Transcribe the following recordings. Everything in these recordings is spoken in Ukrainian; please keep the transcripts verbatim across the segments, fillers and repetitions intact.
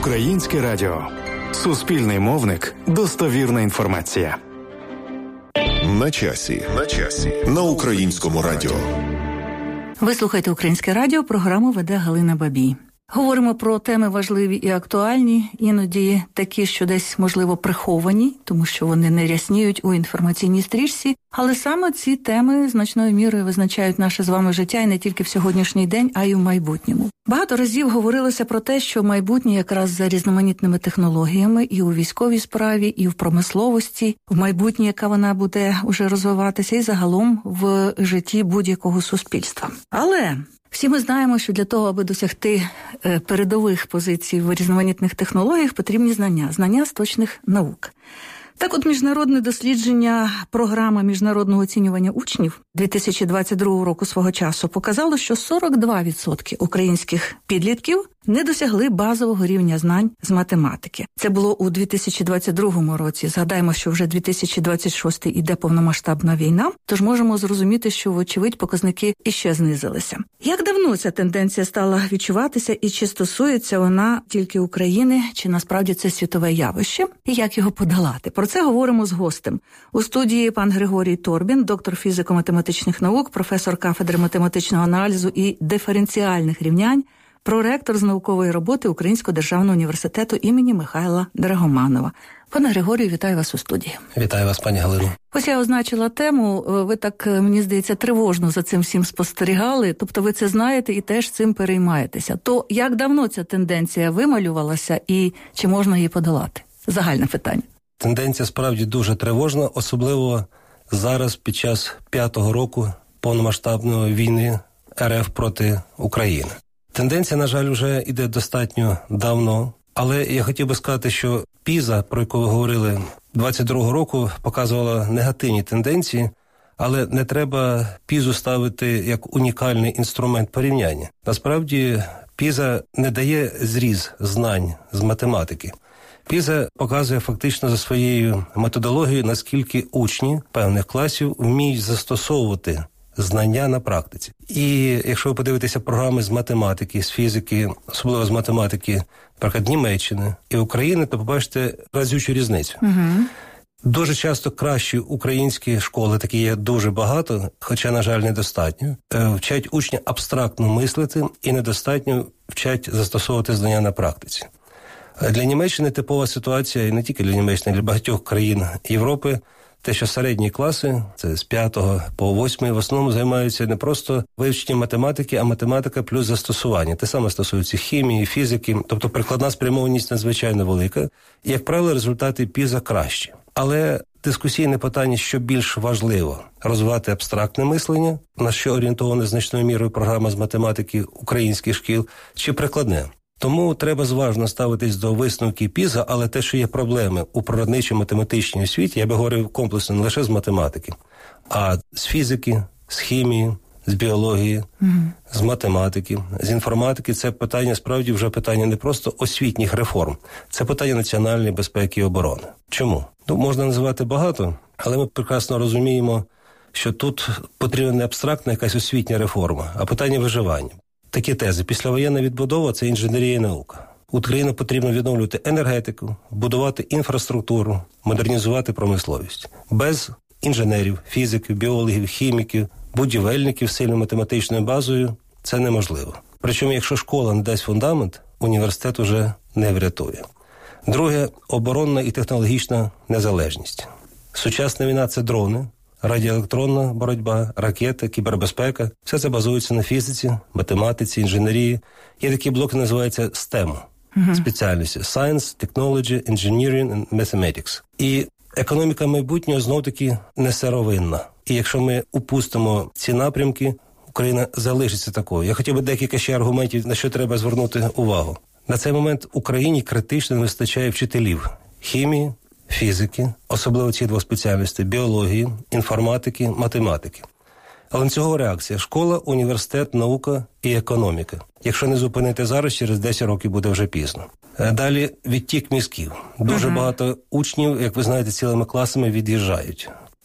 Українське радіо. Суспільний мовник. Достовірна інформація. На часі. На часі. На Українському радіо. Ви слухаєте Українське радіо, програму веде Галина Бабій. Говоримо про теми важливі і актуальні, іноді такі, що десь, можливо, приховані, тому що вони не рясніють у інформаційній стрічці, але саме ці теми значною мірою визначають наше з вами життя і не тільки в сьогоднішній день, а й у майбутньому. Багато разів говорилося про те, що майбутнє якраз за різноманітними технологіями і у військовій справі, і в промисловості, в майбутнє, яка вона буде уже розвиватися, і загалом в житті будь-якого суспільства. Але всі ми знаємо, що для того, аби досягти передових позицій в різноманітних технологіях, потрібні знання, знання з точних наук. Так от, міжнародне дослідження програми міжнародного оцінювання учнів дві тисячі двадцять другого року свого часу показало, що сорок два відсотки українських підлітків не досягли базового рівня знань з математики. Це було у дві тисячі двадцять другому році. Згадаємо, що вже дві тисячі двадцять шостий іде повномасштабна війна, тож можемо зрозуміти, що, вочевидь, показники іще знизилися. Як давно ця тенденція стала відчуватися і чи стосується вона тільки України, чи насправді це світове явище, і як його подолати? Про це говоримо з гостем. У студії пан Григорій Торбін, доктор фізико-математичних наук, професор кафедри математичного аналізу і диференціальних рівнянь, проректор з наукової роботи Українського державного університету імені Михайла Драгоманова. Пане Григорію, вітаю вас у студії. Вітаю вас, пані Галино. Ось я означила тему, ви так, мені здається, тривожно за цим всім спостерігали, тобто ви це знаєте і теж цим переймаєтеся. То як давно ця тенденція вималювалася і чи можна її подолати? Загальне питання. Тенденція справді дуже тривожна, особливо зараз під час п'ятого року повномасштабної війни РФ проти України. Тенденція, на жаль, вже йде достатньо давно, але я хотів би сказати, що Піза, про яку ви говорили, двадцять другого року показувала негативні тенденції, але не треба Пізу ставити як унікальний інструмент порівняння. Насправді, Піза не дає зріз знань з математики. Піза показує фактично за своєю методологією, наскільки учні певних класів вміють застосовувати знання на практиці. І якщо ви подивитеся програми з математики, з фізики, особливо з математики, наприклад, Німеччини і України, то побачите разючу різницю. Угу. Дуже часто кращі українські школи, такі є дуже багато, хоча, на жаль, недостатньо, вчать учня абстрактно мислити і недостатньо вчать застосовувати знання на практиці. Для Німеччини типова ситуація, і не тільки для Німеччини, а для багатьох країн Європи, те, що середні класи, це з п'ятого по восьмий, в основному займаються не просто вивченням математики, а математика плюс застосування. Те саме стосується хімії, фізики, тобто прикладна спрямованість надзвичайно велика. І, як правило, результати Піза кращі. Але дискусійне питання, що більш важливо – розвивати абстрактне мислення, на що орієнтована значною мірою програма з математики українських шкіл, чи прикладне. Тому треба зважно ставитись до висновків Піза, але те, що є проблеми у природничо-математичній освіті, я би говорив комплексно не лише з математики, а з фізики, з хімії, з біології, mm-hmm. з математики, з інформатики. Це питання, справді, вже питання не просто освітніх реформ, це питання національної безпеки і оборони. Чому? Ну, можна називати багато, але ми прекрасно розуміємо, що тут потрібна не абстрактна якась освітня реформа, а питання виживання. Такі тези. Післявоєнна відбудова – це інженерія і наука. Україну потрібно відновлювати енергетику, будувати інфраструктуру, модернізувати промисловість. Без інженерів, фізиків, біологів, хіміків, будівельників з сильною математичною базою це неможливо. Причому, якщо школа не дасть фундамент, університет уже не врятує. Друге – оборонна і технологічна незалежність. Сучасна війна – це дрони, радіоелектронна боротьба, ракети, кібербезпека. Все це базується на фізиці, математиці, інженерії. Є такі блоки, називаються стем, uh-huh. спеціальності. Science, Technology, Engineering and Mathematics. І економіка майбутнього знов-таки не сировинна. І якщо ми упустимо ці напрямки, Україна залишиться такою. Я хотів би декілька ще аргументів, на що треба звернути увагу. На цей момент Україні критично не вистачає вчителів хімії, фізики, особливо ці двох спеціальностей – біології, інформатики, математики. Ланцюгова реакція – школа, університет, наука і економіка. Якщо не зупинити зараз, через десять років буде вже пізно. Далі відтік мізків. Дуже uh-huh. багато учнів, як ви знаєте, цілими класами від'їжджають.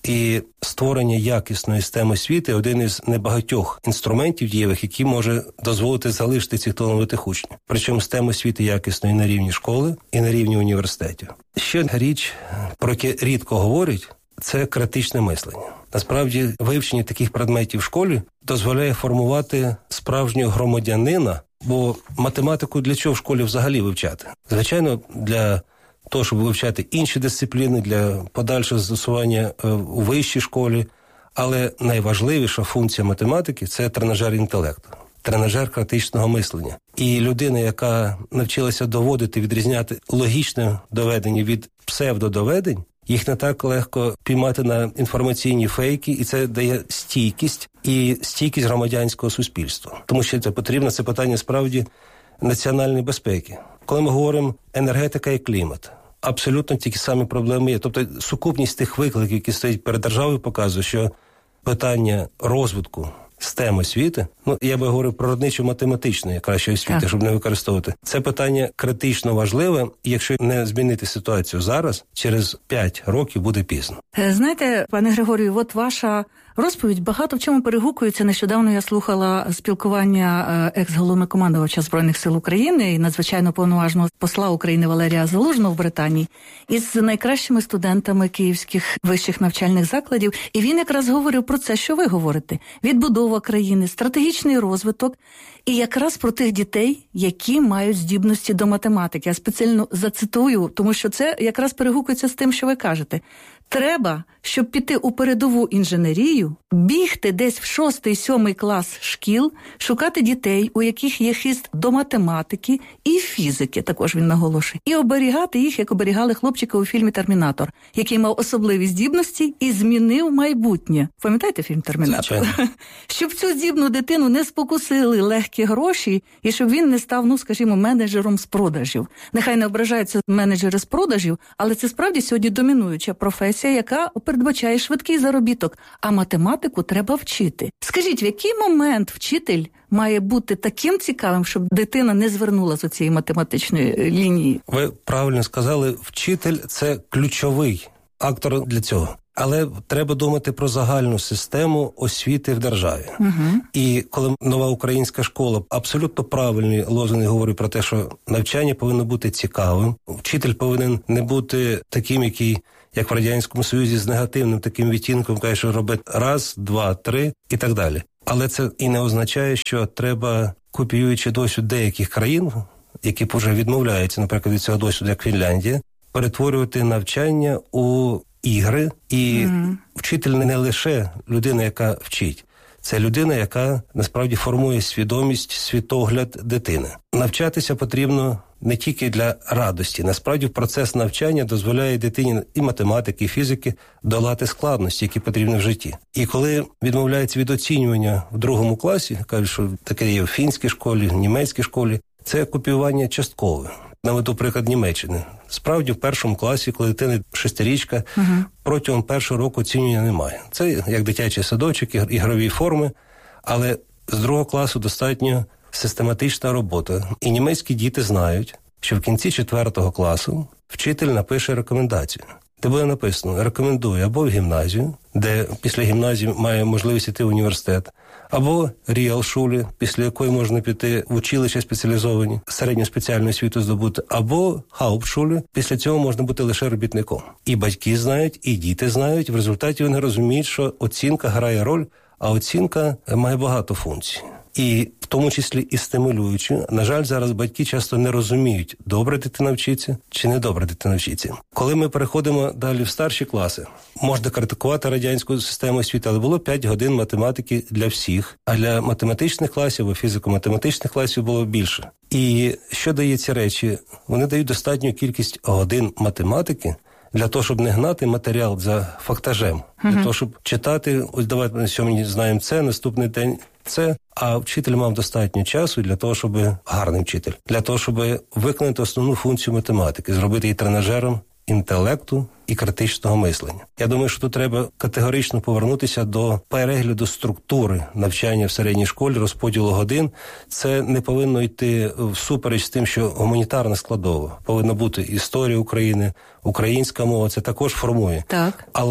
І створення якісної системи освіти – один із небагатьох інструментів дієвих, які може дозволити залишити цих талановитих учнів. Причому система освіти якісної на рівні школи і на рівні університетів. Ще річ, про яку рідко говорять, це критичне мислення. Насправді, вивчення таких предметів в школі дозволяє формувати справжнього громадянина, бо математику для чого в школі взагалі вивчати? Звичайно, для того, щоб вивчати інші дисципліни, для подальшого застосування у вищій школі, але найважливіша функція математики – це тренажер інтелекту, тренажер критичного мислення. І людина, яка навчилася доводити, відрізняти логічне доведення від псевдодоведень, їх не так легко піймати на інформаційні фейки, і це дає стійкість і стійкість громадянського суспільства. Тому що це потрібно, це питання справді національної безпеки. Коли ми говоримо енергетика і клімат, абсолютно ті самі проблеми є. Тобто сукупність тих викликів, які стоять перед державою, показує, що питання розвитку системи освіти, ну, я би говорив про родничо-математичної кращої освіти, так, щоб не використовувати. Це питання критично важливе, і якщо не змінити ситуацію зараз, через п'ять років буде пізно. Знаєте, пане Григорію, от ваша розповідь багато в чому перегукується. Нещодавно я слухала спілкування екс-головнокомандувача Збройних сил України і надзвичайно повноважного посла України Валерія Залужного в Британії із найкращими студентами київських вищих навчальних закладів. І він якраз говорив про це, що ви говорите. Відбудова країни, стратегічний розвиток і якраз про тих дітей, які мають здібності до математики. Я спеціально зацитую, тому що це якраз перегукується з тим, що ви кажете. Треба, щоб піти у передову інженерію, бігти десь в шостий, сьомий клас шкіл, шукати дітей, у яких є хист до математики і фізики, також він наголошує, і оберігати їх, як оберігали хлопчика у фільмі «Термінатор», який мав особливі здібності і змінив майбутнє. Пам'ятаєте фільм «Термінатор»? Щоб цю здібну дитину не спокусили легкі гроші і щоб він не став, ну, скажімо, менеджером з продажів. Нехай не ображаються менеджери з продажів, але це справді сьогодні домінуюча професія, яка передбачає швидкий заробіток, а математику треба вчити. Скажіть, в який момент вчитель має бути таким цікавим, щоб дитина не звернула з цієї математичної лінії? Ви правильно сказали, вчитель – це ключовий актор для цього. Але треба думати про загальну систему освіти в державі. Угу. І коли нова українська школа, абсолютно правильні лозунги говорять про те, що навчання повинно бути цікавим, вчитель повинен не бути таким, який, як в Радянському Союзі, з негативним таким відтінком, каже, що робить раз, два, три і так далі. Але це і не означає, що треба, копіюючи досвід деяких країн, які вже відмовляються, наприклад, від цього досвіду, як Фінляндія, перетворювати навчання у ігри, і mm-hmm. вчитель не лише людина, яка вчить. Це людина, яка насправді формує свідомість, світогляд дитини. Навчатися потрібно не тільки для радості. Насправді процес навчання дозволяє дитині і математики, і фізики долати складності, які потрібні в житті. І коли відмовляється від оцінювання в другому класі, кажуть, що таке є в фінській школі, в німецькій школі, це копіювання часткове. Наведу приклад Німеччини. Справді, в першому класі, коли дитина шестирічка, uh-huh. протягом першого року оцінювання немає. Це як дитячий садочок, ігрові форми, але з другого класу достатньо систематична робота. І німецькі діти знають, що в кінці четвертого класу вчитель напише рекомендацію, де буде написано «рекомендую» або в гімназію, де після гімназії має можливість йти в університет, або Ріалшулі, після якої можна піти в училище спеціалізовані, середню спеціальну освіту здобути, або Хауптшулі, після цього можна бути лише робітником. І батьки знають, і діти знають, в результаті вони розуміють, що оцінка грає роль, а оцінка має багато функцій. І в тому числі і стимулюючи. На жаль, зараз батьки часто не розуміють, добре дитина вчиться чи не добре дитина вчиться. Коли ми переходимо далі в старші класи, можна критикувати радянську систему освіти, але було п'ять годин математики для всіх, а для математичних класів, або фізико-математичних класів було більше. І що дає ці речі? Вони дають достатню кількість годин математики, для того, щоб не гнати матеріал за фактажем, uh-huh. для того, щоб читати, ось давайте на сьогодні знаємо це, наступний день це, а вчитель мав достатньо часу для того, щоб, гарний вчитель, для того, щоб виконати основну функцію математики, зробити її тренажером інтелекту і критичного мислення. Я думаю, що тут треба категорично повернутися до перегляду структури навчання в середній школі, розподілу годин. Це не повинно йти всупереч з тим, що гуманітарна складова. Повинна бути історія України, українська мова, це також формує. Так. Але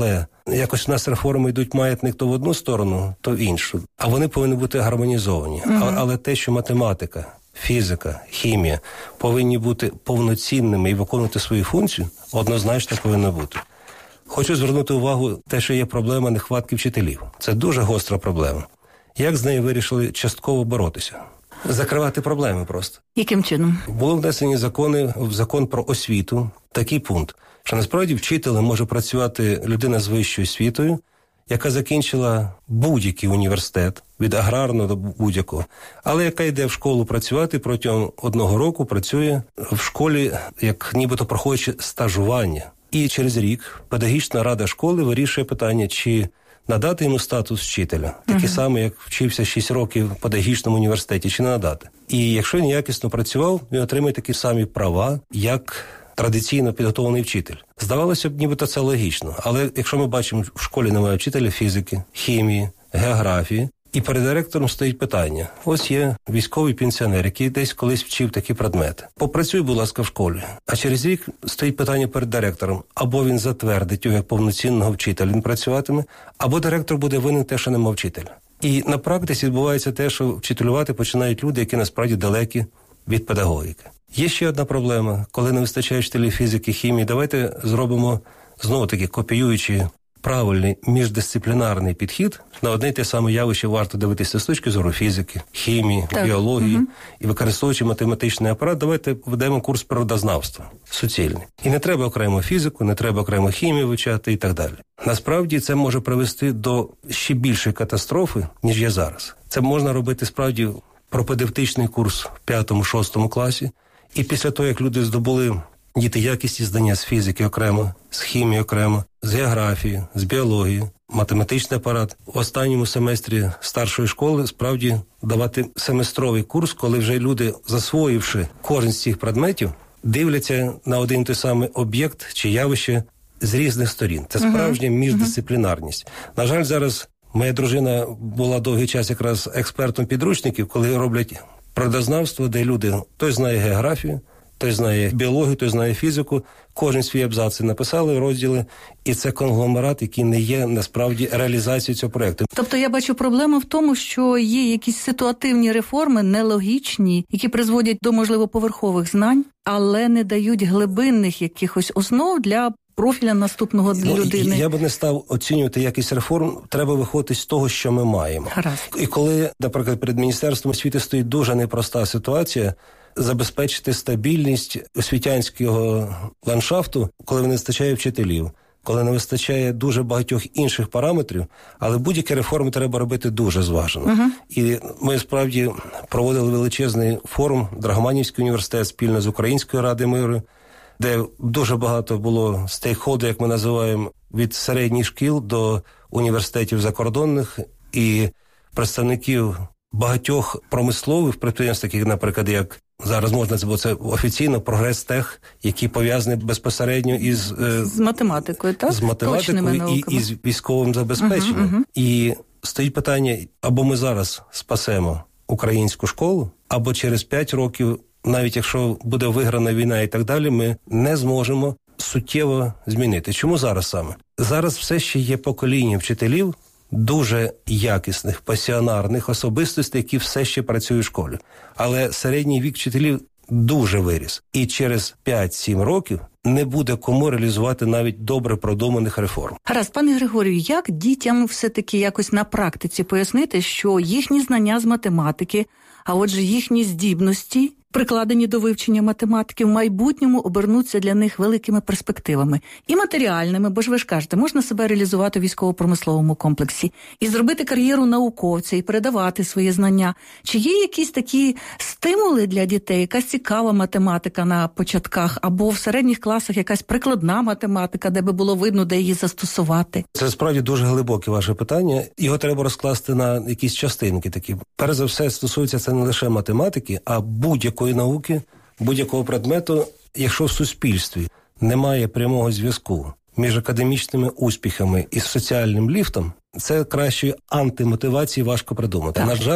якось у нас реформи йдуть маятник то в одну сторону, то в іншу. А вони повинні бути гармонізовані. Mm-hmm. А, але те, що математика, фізика, хімія повинні бути повноцінними і виконувати свою функцію, однозначно повинно бути. Хочу звернути увагу те, що є проблема нехватки вчителів. Це дуже гостра проблема. Як з нею вирішили частково боротися? Закривати проблеми просто. Яким чином? Було внесені закони в закон про освіту, такий пункт, що насправді вчителем може працювати людина з вищою освітою, яка закінчила будь-який університет, від аграрного до будь-якого, але яка йде в школу працювати протягом одного року, працює в школі, як нібито проходячи стажування. І через рік педагогічна рада школи вирішує питання, чи надати йому статус вчителя, такий uh-huh. самий, як вчився шість років в педагогічному університеті, чи не надати. І якщо він якісно працював, він отримує такі самі права, як традиційно підготовлений вчитель. Здавалося б, нібито це логічно, але якщо ми бачимо, в школі немає вчителя фізики, хімії, географії, і перед директором стоїть питання. Ось є військовий пенсіонер, який десь колись вчив такі предмети. Попрацюй, будь ласка, в школі. А через рік стоїть питання перед директором. Або він затвердить його як повноцінного вчителя, він працюватиме, або директор буде винен те, що нема вчителя. І на практиці відбувається те, що вчителювати починають люди, які насправді далекі від педагогіки. Є ще одна проблема. Коли не вистачає вчителів фізики, хімії, давайте зробимо, знову-таки, копіюючи правильний міждисциплінарний підхід, на одне й те саме явище варто дивитися з точки зору фізики, хімії, так. біології, угу. і використовуючи математичний апарат, давайте введемо курс природознавства, суцільний. І не треба окремо фізику, не треба окремо хімію вивчати і так далі. Насправді це може привести до ще більшої катастрофи, ніж є зараз. Це можна робити справді пропедевтичний курс в п'ятому-шостому класі, і після того, як люди здобули діти якісні знання з фізики окремо, з хімії окремо, з географії, з біології, математичний апарат. В останньому семестрі старшої школи справді давати семестровий курс, коли вже люди, засвоївши кожен з цих предметів, дивляться на один і той самий об'єкт чи явище з різних сторін. Це справжня міждисциплінарність. На жаль, зараз моя дружина була довгий час якраз експертом підручників, коли роблять природознавство, де люди, той знає географію, той знає біологію, той знає фізику, кожен свій абзаци написали, розділи, і це конгломерат, який не є насправді реалізацією цього проєкту. Тобто я бачу проблему в тому, що є якісь ситуативні реформи, нелогічні, які призводять до, можливо, поверхових знань, але не дають глибинних якихось основ для профіля наступного ну, людини. Я б не став оцінювати якість реформ, треба виходити з того, що ми маємо. Гаразд. І коли, наприклад, перед Міністерством освіти стоїть дуже непроста ситуація, забезпечити стабільність освітянського ландшафту, коли не вистачає вчителів, коли не вистачає дуже багатьох інших параметрів, але будь-які реформи треба робити дуже зважено. Uh-huh. І ми справді проводили величезний форум, Драгоманівський університет спільно з Українською радою миру, де дуже багато було стейкхолдерів, як ми називаємо, від середніх шкіл до університетів закордонних і представників багатьох промислових підприємств, таких, наприклад, як зараз можна, бо це офіційно Прогрес-Тех, які пов'язані безпосередньо із е, з математикою, так? З математикою і, і з військовим забезпеченням. Uh-huh, uh-huh. І стоїть питання, або ми зараз спасемо українську школу, або через п'ять років, навіть якщо буде виграна війна і так далі, ми не зможемо суттєво змінити. Чому зараз саме? Зараз все ще є покоління вчителів, дуже якісних, пасіонарних особистостей, які все ще працюють в школі. Але середній вік вчителів дуже виріс. І через п'ять-сім років не буде кому реалізувати навіть добре продуманих реформ. Гаразд, пане Григорію, як дітям все-таки якось на практиці пояснити, що їхні знання з математики, а отже їхні здібності, прикладені до вивчення математики, в майбутньому обернуться для них великими перспективами. І матеріальними, бо ж ви ж кажете, можна себе реалізувати в військово-промисловому комплексі, і зробити кар'єру науковця, і передавати свої знання. Чи є якісь такі стимули для дітей, якась цікава математика на початках, або в середніх класах якась прикладна математика, де би було видно, де її застосувати? Це справді дуже глибоке ваше питання. Його треба розкласти на якісь частинки такі. Перш за все, стосується це не лише математики, а будь-якої науки, будь-якого предмету, якщо в суспільстві немає прямого зв'язку між академічними успіхами і соціальним ліфтом, це кращої антимотивації важко придумати. Так. На жаль,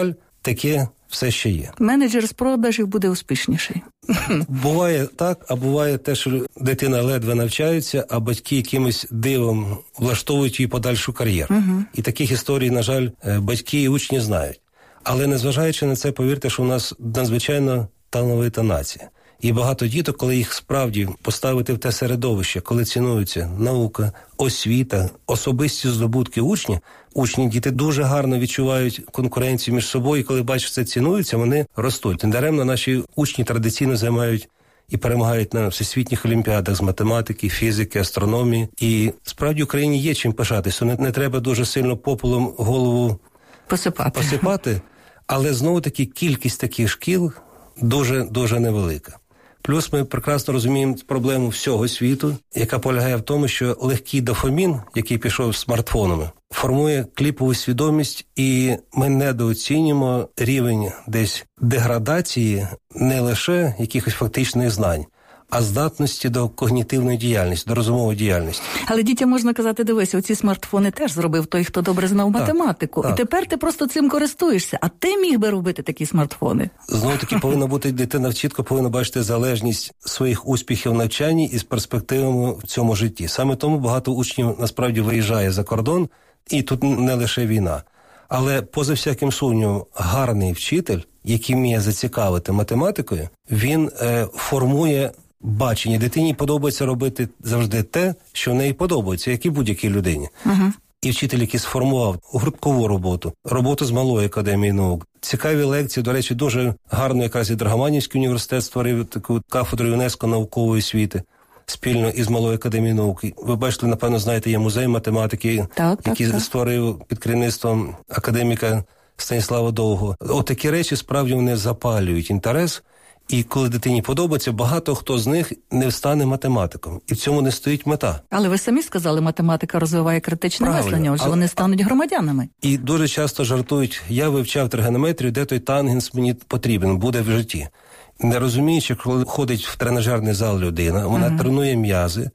таке все ще є. Менеджер з продажів буде успішніший. Буває так, а буває те, що дитина ледве навчається, а батьки якимось дивом влаштовують її подальшу кар'єру. Угу. І таких історій, на жаль, батьки і учні знають. Але незважаючи на це, повірте, що у нас надзвичайно талановита нація. І багато діток, коли їх справді поставити в те середовище, коли цінується наука, освіта, особисті здобутки учні, учні, діти дуже гарно відчувають конкуренцію між собою, і коли бачать, це цінується, вони ростуть. Недаремно наші учні традиційно займають і перемагають на всесвітніх олімпіадах з математики, фізики, астрономії. І справді Україні є чим пишатися. Не, не треба дуже сильно попелом голову посипати. посипати, але знову-таки кількість таких шкіл дуже-дуже невелика. Плюс ми прекрасно розуміємо проблему всього світу, яка полягає в тому, що легкий дофамін, який пішов з смартфонами, формує кліпову свідомість, і ми недооцінюємо рівень десь деградації не лише якихось фактичних знань, а здатності до когнітивної діяльності, до розумової діяльності. Але дітям можна казати, дивись, оці смартфони теж зробив той, хто добре знав так, математику. Так. І тепер ти просто цим користуєшся. А ти міг би робити такі смартфони? Знову-таки повинна бути дитина чітко, повинна бачити залежність своїх успіхів в навчанні із перспективами в цьому житті. Саме тому багато учнів насправді виїжджає за кордон, і тут не лише війна. Але поза всяким сумнівом, гарний вчитель, який вміє зацікавити математикою, він е, формує бачення. Дитині подобається робити завжди те, що в неї подобається, як і будь-якій людині. Uh-huh. І вчитель, який сформував гурткову роботу, роботу з Малої академії наук, цікаві лекції, до речі, дуже гарно якраз і Драгоманівський університет створив таку кафедру ЮНЕСКО наукової освіти спільно із Малою академією наук. Ви бачите, напевно, знаєте, є музей математики, так, який так, так. створив під керівництвом академіка Станіслава Довгого. От такі речі, справді, вони запалюють інтерес. І коли дитині подобається, багато хто з них не стане математиком. І в цьому не стоїть мета. Але ви самі сказали, математика розвиває критичне Правильно. мислення, отже, а, вони стануть громадянами. І дуже часто жартують, я вивчав тригонометрію, де той тангенс мені потрібен, буде в житті. Не розуміючи, коли ходить в тренажерний зал людина, вона uh-huh. тренує м'язи,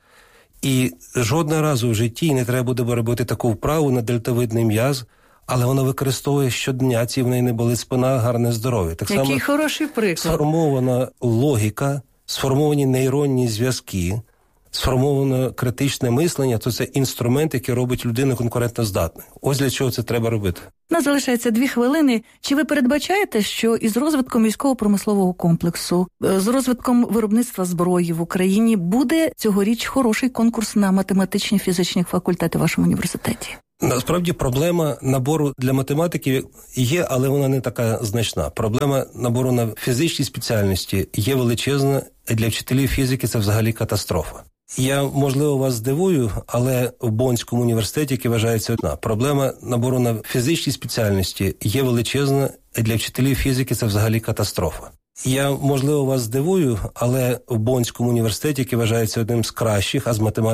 і жодного разу в житті не треба буде робити таку вправу на дельтовидний м'яз, але вона використовує щодня, ці в неї не болить спина, гарне здоров'я. Так Який само хороший приклад. Сформована логіка, сформовані нейронні зв'язки, сформоване критичне мислення, то це інструмент, який робить людину конкурентоздатною. Ось для чого це треба робити. У нас залишається дві хвилини. Чи ви передбачаєте, що із розвитком військово-промислового комплексу, з розвитком виробництва зброї в Україні буде цьогоріч хороший конкурс на математичні фізичні факультети в вашому університеті? Насправді проблема набору для математики є, але вона не така значна. Проблема набору на фізичні спеціальності є величезна, а для вчителів фізики це взагалі катастрофа. Я, можливо, вас здивую, але в Боннському університеті, який вважається одна, проблема набору на фізичні спеціальності є величезна, а для вчителів фізики це взагалі катастрофа. Я, можливо, вас здивую, але в Боннському університеті, який вважається одним з кращих, а з математики